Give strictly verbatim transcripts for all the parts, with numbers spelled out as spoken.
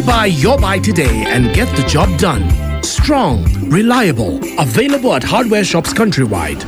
buy your buy today and get the job done. Strong, reliable, available at hardware shops countrywide.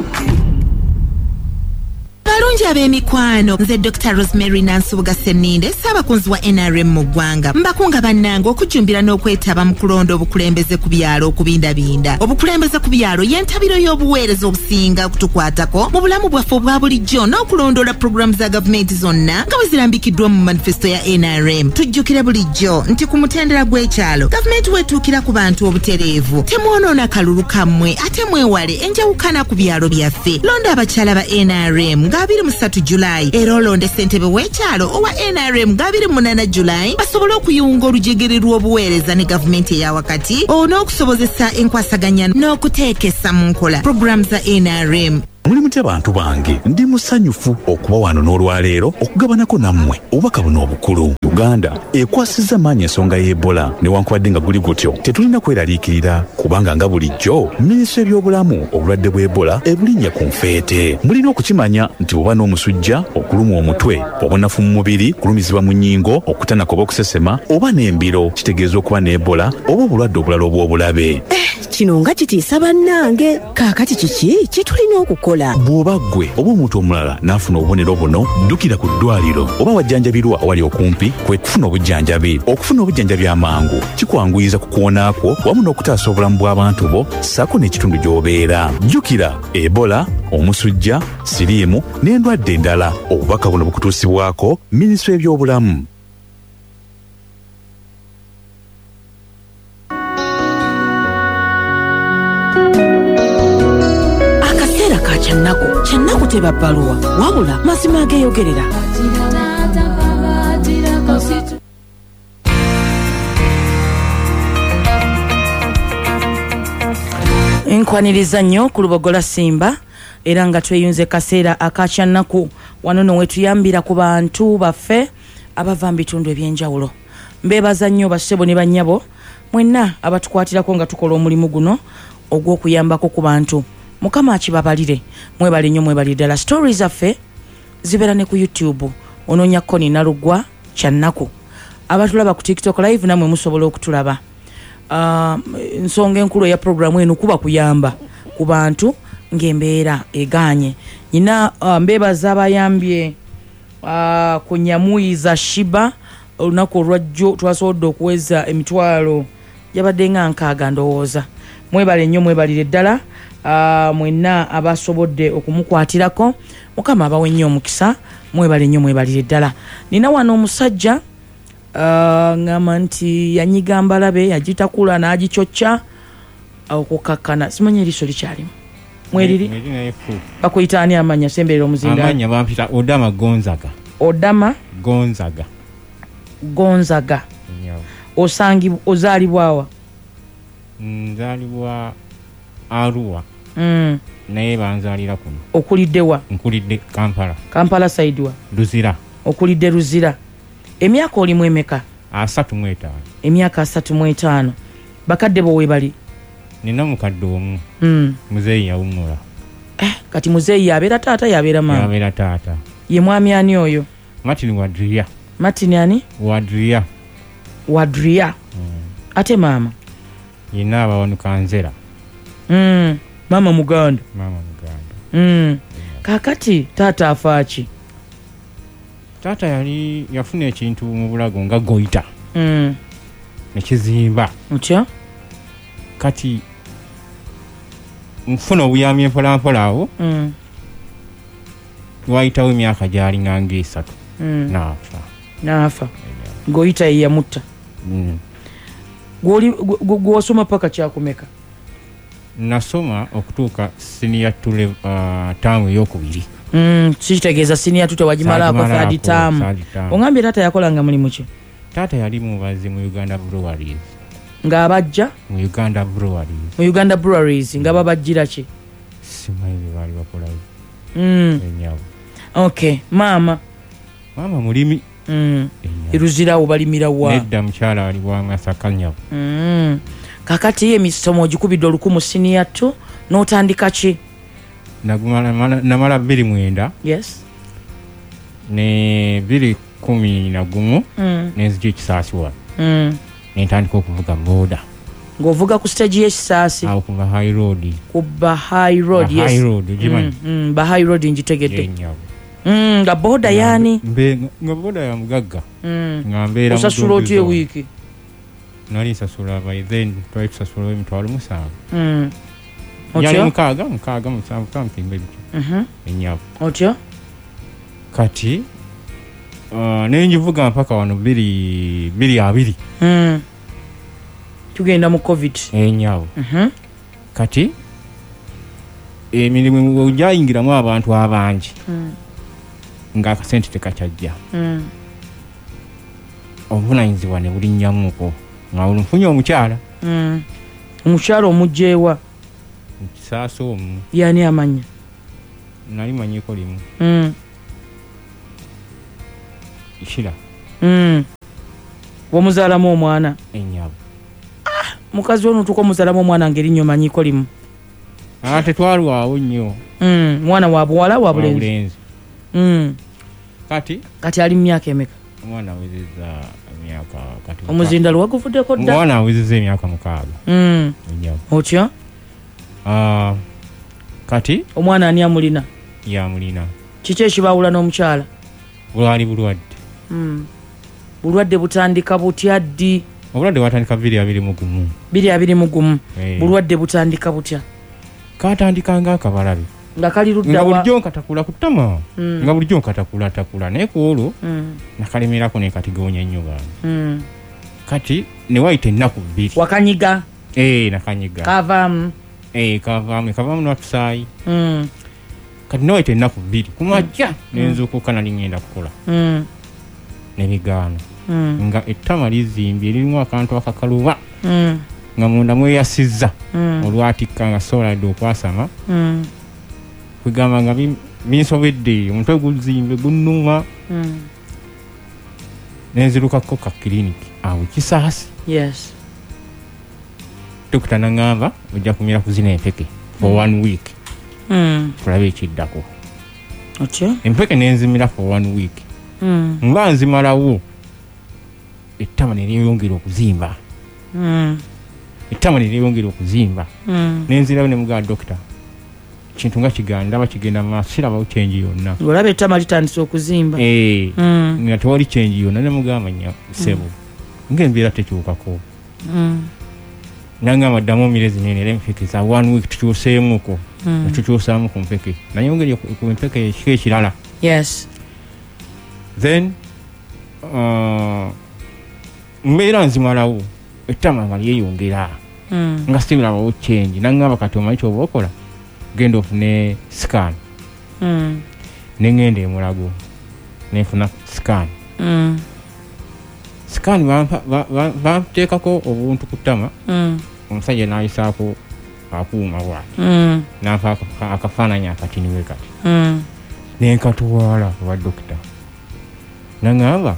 Balungi ab'emikwano, nze Doctor Rosemary Nansubuga Senninde, Ssaabakunzi wa N R M mu ggwanga. Mbakunga bannange okujjumbira n'okwetaba mu kulonda obukulembeze ku byalo okubindabinda. Obukulembeze ku byalo y'entabiro y'obuweereza obusinga okutukwatako mu bulamu bwaffe obwa bulijjo n'okulondoola pulogulaamu za gavumenti zonna nga bwe zirambikiddwa mu manifesto ya N R M. Tujjukire bulijjo nti ku mutendera gw'ekyalo gavumenti weetuukira ku bantu obutereevu. Temwonoona kalulu kammwe ate mwewale enjawukana ku byalo byaffe. Londa abakyala ba N R M abiri mu ssatu Julayi era olonde ssentebe w'ekyalo owa N R M abiri mu munaana Julayi basobole okuyunga olujegere lw'obuweereza ne gavumenti eya wakati n'okusobozesa enkwasaganya n'okuteekesa mu nkola pulogulaamu za N R M. Mulimu abantu bange ndi musanyufu okuba wano n'olwaleero okugabanako nammwe obubaka buno obukulu. Uganda ekwasizza maanyi ensonga y'Ebola newankubadde nga guli gutyo tetulina kweraliikirira kubanga nga bulijjo minisitule y'ebyobulamu obulwadde bw'Ebola ebulinnya ku nfeete. Mulina okukimanya nti bw'oba n'omusujja, okulumwa omutwe, obunafu mu mubiri, kulumizibwa mu nnyingo, okutanaka oba okusesema oba n'embiro kitegeeza okuba n'Ebola oba obulwadde obulala obw'obulabe. Eh, kino nga kitiisa bannange. Kaakati kiki kitulina okukola? Bw'oba ggwe oba omuntu omulala n'afuna obubonero buno, ddukira ku ddwaliro oba wajjanjabirwa awali okumpi kwe kufuna obujjanjabi. Okufuna obujjanjabi amangu kikwanguyiza ku kuwonaakwo wamu n'okutaasa obulamu bw'abantu bo ssaako n'ekitundu gy'obeera. Jjukira Ebola, omusujja, siriimu n'endwadde endala. Obubaka buno bukutuusibwako minisitule y'ebyobulamu. Akaseera ka Kyannaku, Kyannaku teba bbaluwa wabula mazima ageeyogerera. Nkwaniriza nnyo ku Lubogola Simba era nga tweyunze kaseera aka Kyannaku wano no wetuyambira ku bantu baffe abava mu bitundu ebyenjawulo. Mbeebaza nnyo bassebo ne bannyabo mwenna abatukwatirako nga tukola omulimu guno ogw'okuyambako ku bantu. Mukama akibabalire, mwebale nnyo mwebale ddala. Stories zaffe zibeera ne ku YouTube onoonya Koni Nalugwa Kyannaku. Abatulaba ku TikTok live namwe musobola okutulaba. Uh, nsonga enkulu ya programu eno kuba kuyamba ku bantu ng'embeera eganye. Nyina uh, mbeebaza abayambye uh, ku Nyamuyiza Shiba olunaku olwajjo twasobodde okuweza emitwalo yabadde nga nkaaga ndowooza. Mwebale nnyo mwebalire ddala. Uh, mwenna abasobodde okumukwatirako Mukama abawe nnyo omukisa. Mwebale nnyo mwebalire ddala. Nina wano omusajja uh, ngamba nti yanyiga mbalabe yagitakula n'agicoca okukakkana. Simanyi eriiso likyalimu mweriri bakuyita ani amanya semberera omuzinda? Amanya bampita Odama Gonzaga. Odama Gonzaga. Gonzaga. Yeah. Osangi ozaalibwawa? Nzaalibwa Arua. Mm. Naye banzaalira kuno. Okuliddewa? Nkulidde Kampala. Kampala side wa? Luzira. Okulidde Luzira. Emyaka olimu emeka? Asatu mu etaano. Emyaka asatu mu etaano. Bakadde bo webali? Nina mukadde omu. Mm. Muzeeyi yawummula. Eh, kati muzeeyi yabeera taata yabeera maama? Yabeera taata. Ye mwami ani oyo? Martin Wadria. Martin ani? Wadria. Wadria. Mm. Ate maama? Yina abawanuka Nzera. Mm. Mama Muganda. Mama Muganda. Mm. Kakati taata afaaki? Taata yali yafuna ekintu mu bulago nga goita. Mm. Nekizimba. Ntya? Kati nfuna obuyambi mpola mpola awo. Mm. Wayitawo emyaka gyali nga ng'esatu. Mm. Naafa. Naafa. Goita ye yamutta. Mm. Gwoli gwosoma paka kyakumeka? Nasoma okutuuka senior to level uh, taamu ey'okubiri. Mm, kitegeeza senior tu tewagimalaako third term. Ongambye taata yakolanga mulimu ki? Taata yali mubazi mu Uganda Breweries. Ng'abajja? Mu Uganda Breweries. Mu Uganda Breweries nga babajjira ki? Simanyi bye baali bakolayo. Mm. Enyawo. Okay, maama? Maama mulimi. Mm. Eruzirawo balimira wa? Nedda mukyala ali wa Masakanyawo. Mm. Kakati ye emisomo ogikubidde olukumu senior tu n'otandika ki? Nagumala namala bbiri mwenda. Yes. Ne bbiri kumi na gumu. Mm. Nenzija ekisaasi wano. Mm. nentandika okuvuga boda ng'ovuga ku stage y'ekisaasi awo kuva high road ku Bahai Road Ba yes high road ogimanyi mm, mm, Bahai Road njitegedde Yenyawo. mm, nga boda yani mbe nga boda ya mugagga mm. nga mbeera osasula otya ewiiki nali nsasula by then twali tusasula emitwalo musanvu mm. yali otya mukaaga mukaaga musanvu kampinga ebityo mhm enyawo otya kati uh, nenjivuga mpaka wano biri biri abiri mm. tugenda mu covid enyawo mhm kati emirimu gyayingiramu abantu abangi mm. nga akasente tekakyajja mm. obuvunanyizibwa ne bulinnyamuko nga olunfunye omukyala mm. omukyala omugjeewa mu kisaasa omu yani amanya nali manyiko limu mm. ishira mm. wamuzaalamu omwana enyawo mukazi ono tuko muzaalamu omwana ngerinnyo manyiko limu ate twalwawo nnyo mm. mwana wa buwala wa bulenzi mm. kati kati ali mu myaka emeka omwana awezezza emyaka kati omuzindalo waguvuddeko dda omwana awezezza emyaka mukaaga mm. enyawo otya uh, kati omwana ani amulina yamulina kiki ekibaawula n'omukyala bwali bulwadde mm. bulwadde butandika butya ddi obulwadde bwatandika biri abiri mu gumu biri abiri mu gumu hey. bulwadde butandika butya katandika nga akabalabi nga kali ludda nga wa bulijjo nkatakula ku ttama mm. nga bulijjo nkatakula takula naye ku olwo mm. nakalemerako ne katigoonya nnyo bana mm. kati ne wayita ennaku bbiri wakanyiga ee nakanyiga kavaamu ee kavaamu kavaamu natusaayi mm. kati ne wayita ennaku bbiri ku makya mm. nenzuukuka nali ngenda kukola mm. ne bigaana mm. nga ettama lizimbye eririmu akantu akakaluba mm. nga munda mweyasizza mm. olwatikka nga sooladde okwasama mm. kwegamba nga binsobedde omutwe guzimbe gunnuma mm. nenzirukako ka kiriniki awo kisaasi yes dokita naŋŋamba ojja kumira kuzina empeke for mm. one week mm. tulabe ekiddako otya empeke nenzimira for one week mm. nga nzimalawo ettama ne lyeyongera okuzimba mm. ettama ne lyeyongera okuzimba mm. nenzirawo ne mugaa dokita kintu nga kiganda ndaba kigenda maaso sirabawo kyenji yonna ng'olaba ettama litandise okuzimba ee mm. nga tewali kyenji yonna ne mugamba nya sebo mm. ng'embeera tekyukako mm. nangamba ddamu mirezi nene era empeke za one week tukyuseemuko mm. netukyusaamu ku mpeke nayongerye ku mpeke ekika ekirala yes then uh, mbeera nzimalawo ettama nga lyeyongera mm. nga sibirabawo kyenji nangamba kati omanyi kyoba okola genda ofune scan mm. nengenda emulago nenfuna scan mm. scan bamteekako obuntu ku ttama mm. omusajja nayisaako akuuma bwati mm. nanfa akafaananyi akatiniwe kati mm. nenkatuwaala owa dokita naŋŋamba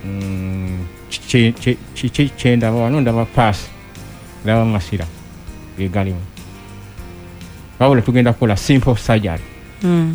kyendaba wano ndaba paasi ndaba masira gegalimu wabula tugenda kukola simple surgery mm.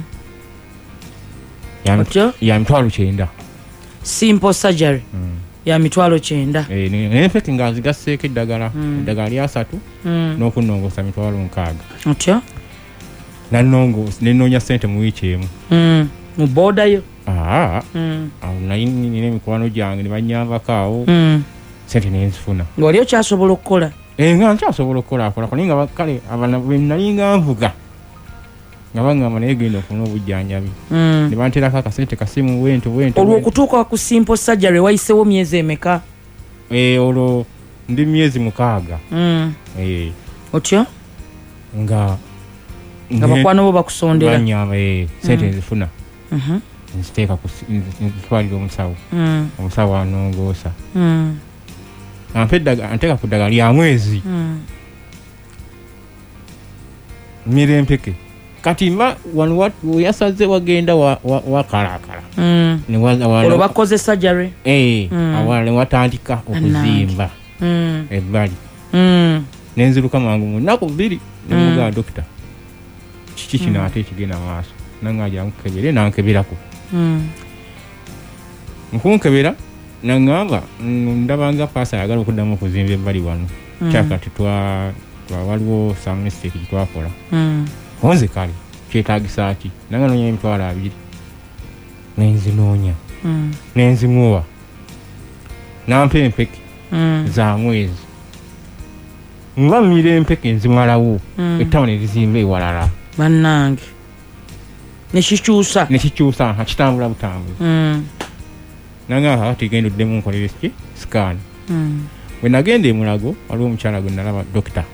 ya mitwalo kyenda simple surgery mm. ya mitwalo kyenda e, nempeke nga zigasseeko eddagala mm. eddagala lyasatu mm. n'okunongosa mitwalo nkaaga otya nenoonya sente mu wiiki emu mm. mu boodayo aa mm. awo naye nina emikwano gyange ne banyambako awo mm. sente nenzifuna ng'oli okyasobola okukola e, nga nkyasobola okukolaakolako naye nga kale abana benali nga nvuga nga baŋŋamba naye genda okufuna obujjanjabi mm. ne banteerako akasente kasimu bwento bwento olw'okutuuka ku simple surgery wayisewo myezi emeka e, olwo ndi myezi mukaaga mm. e, otya nga nga bakwano bo bakusondera banyamba e, sente nzifuna mm. mm-hmm. nziteeka nzitwalira omusawo mm. omusawo anongoosa mm. anteeka ku ddagala lya mwezi mm. mmira empeke kati mba wano weyasaze wagenda wakalaakala mm. olwo bakoze surgery ee mm. awala newatandika okuzimba mm. ebbali mm. nenziruka mangu mu nnaku bbiri nemugaa mm. dokita kiki kino mm. ate ekigenda maaso nange aja nkebere nankebirako mm. nkunkebera nangamba ndabanga pasa yagala okuddamu okuzimba ebbali wano kyaka tetwa waliwo some mistake twakola onze kale kyetaagisa ki nanga noonya emitwalo abiri nenzinoonya nenzimuwa nampa empeke za mwezi nga mmira empeke nzimalawo ettama ne lizimba ewalala bannange nekikyusa nekikyusa nka kitambula butambuzi nangamba kati genda oddemu nkolere ki sikaani bwe nagenda emulago waliwo omukyala gwe nalaba dokita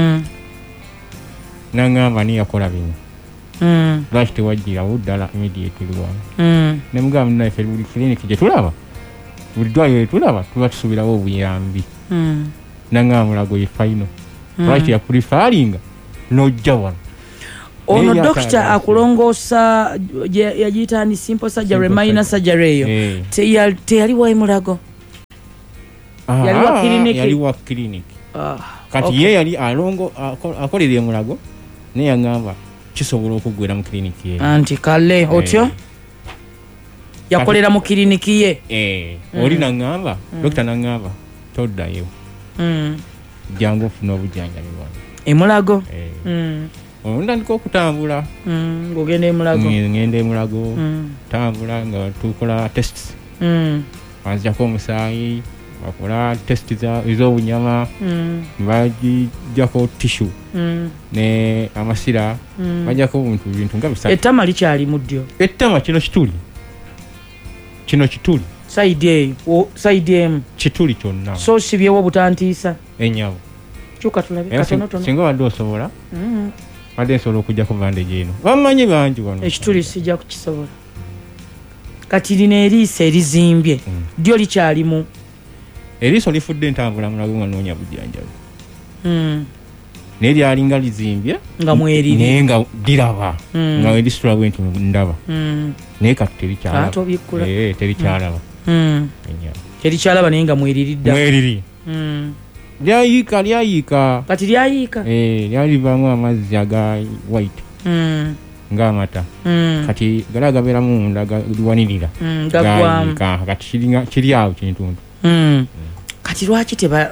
nangamba niyakola bino lwaki tewajjirawo ddala immediately wano nemugamba munaife buli kiriniki gye tulaba buli ddwaliro tulaba tuba tusuubirawo obuyambi nangamba mulago ye faino lwaki yapulifaringa nojja wano ono dokita akulongoosa yagiyita ni simple surgery minor surgery eyo teyali wa emulago yali wa kiriniki yali wa kiriniki kati ye yali alongo akolera emulago naye yangamba kisobola okuggwera mu kiriniki ye anti kale otyo yakolera mu kiriniki ye oli nangamba dokita nangamba toddayo jangu ofuna obujjanjabi bwano emulago ondandika okutambula ng'ogenda emulago ngenda emulago tambula nga tukola tests banzijako omusaayi bakola test ez'obunyama bagijjako tishu ne amasira bajjako bintu bintu nga bisatu ettama likyali mu ddyo ettama kino kituli kino kituli saidi eyo saidi emu kituli kyonna so sibyewo butantiisa ennyabo kyuka tulabe katonotono singa wadde osobola wadde nsobola okujjako bandage eno bamanyi bangi wano ekituli sijja kukisobola kati lino eriiso erizimbye ddyo likyalimu eriiso lifudde ntambula mulago nga noonya bujjanjabi naye lyalinga lizimbye nga mweriri naye nga liraba nga welisitula bwe nti ndaba naye kati terikyalaba terikyalaba terikyalaba naye nga mweriri dda mweriri lyayiika lyayiika kati lyayiika lyalivaamu amazzi aga white ng'amata kati gali agabeeramu munda gawanirira gayiika kati kiri awo kintuntu kati lwaki teba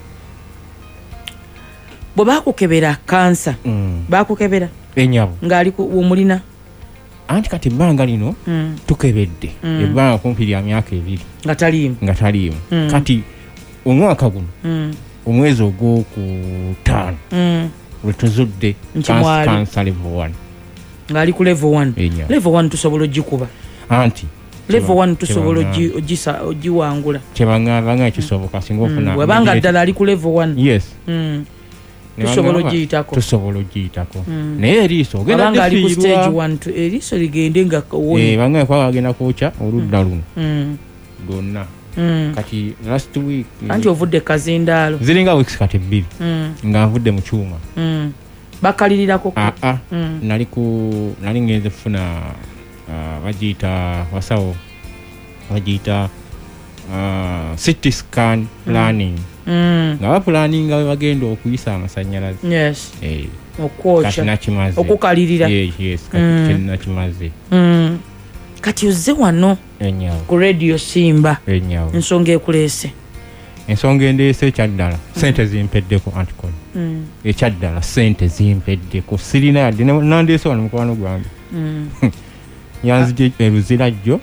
bwe bakukebera kansa bakukebera enyabu ng'ali omulina anti kati ebbanga lino tukebedde ebbanga kumpi lya myaka ebiri nga taliimu nga taliimu kati omwaka guno omwezi ogwokutaano we tuzudde kansa level one ng'ali ku level one level one tusobola ogikuba anti level one tusobola ogiwangula kyebaŋŋamba kisoboka singa ofuna webanga ddala ali ku level one yes tusobola ogiyitako tusobola ogiyitako naye eriiso ogenda ali ku stage one eriiso ligende nga woni banga kwa agenda kwokya oludda luno gonna kati last week anti ovudde kazindaalo ziringa weeks kati bbiri nga nvudde mu kyuma bakalirirako nali ku nali ngenze kufuna bagiyita wasawo bagiyita C T scan planning nga bapulaninga we bagenda okuyisa amasannyalaze okwokya okukalirira kati nakimaze kati ozze wano ku radio Simba ensonga ekuleese ensonga endeese ekyaddala sente zimpeddeko anticon ekyaddala sente zimpeddeko sirina yadde nandeese wano mukwano gwange yanzije eruzira jjo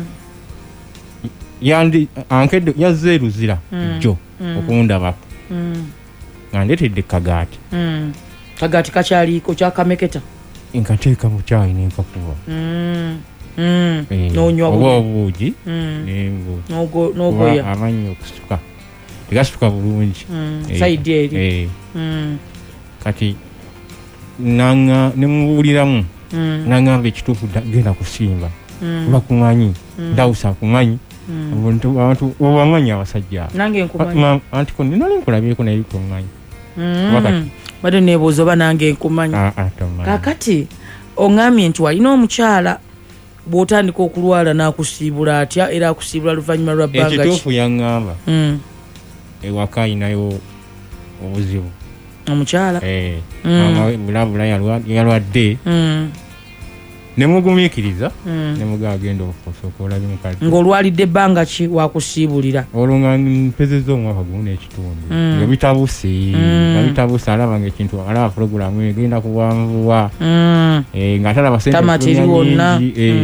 yandi ankedde yazze eruzira jjo okundabako nga ndetedde kagaati kagaati kakyaliko kyakameketa nkateeka mu kyayi nenkakuba oba obuugi nogoya amanyi okusituka tegasituka bulungi saidi eri kati nanga nemubuuliramu nangamba ekituufu genda kusimba bakumanyi dawusa akumanyi abantu obamanyi abasajja nange nkumanyi anti ko nali nkulabyeko naye tomanyi bade nebuuza oba nange nkumanyi kakati oŋŋambye nti walina omukyala bw'otandika okulwala n'akusiibula atya era akusiibula luvannyuma lwa bbanga ki ekituufu yaŋŋamba ewaka ayinayo obuzibu omukyala mama we bulabula yalwadde ne mugumikiriza ne mugagenda okusokola bimukadde ng'olwalidde ebbanga ki wakusiibulira olwo nga mpezezza omwaka gumu n'ekitundu nga bitabuse nga bitabuse alaba ng'ekintu alaba puroguramu egenda kuwanvuwa nga atalaba tamateri wonna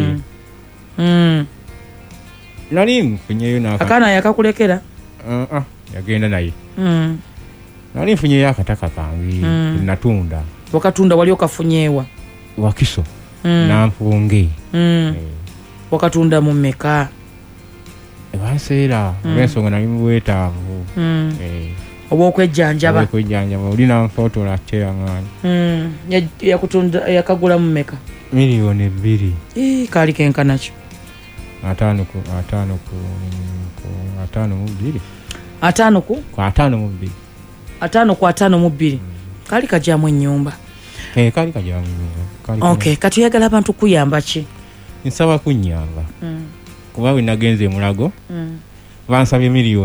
nali nfunyeyo akaana yakakulekera yagenda naye nali nfunyeyo akataka kange natunda wakatunda wali okafunyeewa wakiso nampunge wakatunda mu mmeka banseera olw'ensonga nali mubwetaavu oba okwejjanjaba okwejjanjaba oli nanfootola kyeyaŋŋaani yakutunda yakagula mu mmeka miliyoni ebbiri kaali kenkanakyo ataano ku ataano ku ataano mu bbiri ataano ku ku ataano mu bbiri ataano ku ataano mu bbiri kaali kajyamu ennyumba eh kaali kajyamu ennyumba okay kati oyagala abantu kuyamba ki nsaba kunnyamba kuba we nagenze mulago bansabye miliyoni